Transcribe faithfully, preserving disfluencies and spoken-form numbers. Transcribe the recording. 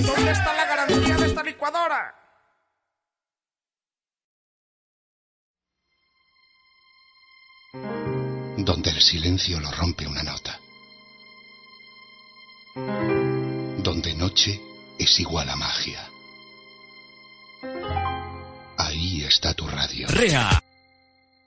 ¿Dónde está la garantía de esta licuadora? Donde el silencio lo rompe una nota. Donde noche es igual a magia. Ahí está tu radio. Rea.